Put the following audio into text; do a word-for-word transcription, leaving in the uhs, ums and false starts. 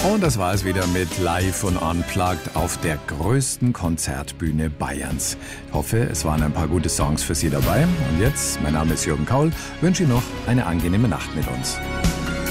Und das war es wieder mit Live und Unplugged auf der größten Konzertbühne Bayerns. Ich hoffe, es waren ein paar gute Songs für Sie dabei. Und jetzt, mein Name ist Jürgen Kaul, wünsche Ihnen noch eine angenehme Nacht mit uns.